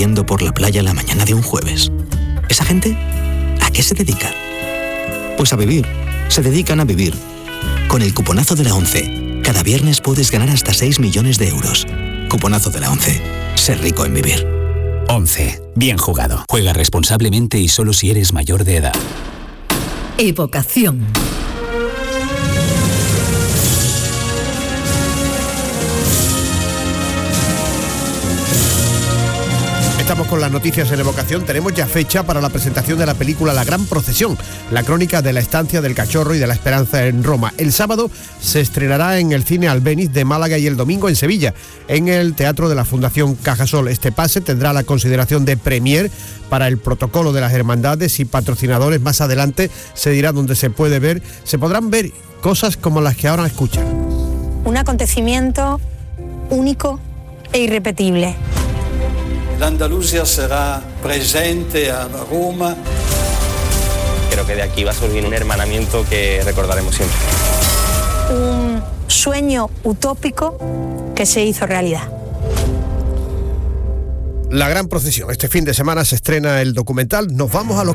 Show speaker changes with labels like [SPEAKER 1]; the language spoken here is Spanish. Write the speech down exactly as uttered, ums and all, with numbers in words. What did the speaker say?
[SPEAKER 1] sonriendo por la playa la mañana de un jueves. ¿Esa gente a qué se dedica? Pues a vivir. Se dedican a vivir. Con el cuponazo de la ONCE, cada viernes puedes ganar hasta seis millones de euros. Cuponazo de la ONCE. Ser rico en vivir.
[SPEAKER 2] ONCE. Bien jugado. Juega responsablemente y solo si eres mayor de edad.
[SPEAKER 3] Evocación.
[SPEAKER 4] Estamos con las noticias en Evocación. Tenemos ya fecha para la presentación de la película La Gran Procesión, la crónica de la estancia del Cachorro y de la Esperanza en Roma. El sábado se estrenará en el Cine Albéniz de Málaga y el domingo en Sevilla, en el Teatro de la Fundación Cajasol. Este pase tendrá la consideración de premier para el protocolo de las hermandades y patrocinadores. Más adelante se dirá dónde se puede ver. Se podrán ver cosas como las que ahora escuchan.
[SPEAKER 5] Un acontecimiento único e irrepetible.
[SPEAKER 6] La Andalucía será presente a Roma.
[SPEAKER 7] Creo que de aquí va a surgir un hermanamiento que recordaremos siempre.
[SPEAKER 5] Un sueño utópico que se hizo realidad.
[SPEAKER 4] La Gran Procesión. Este fin de semana se estrena el documental. Nos vamos a los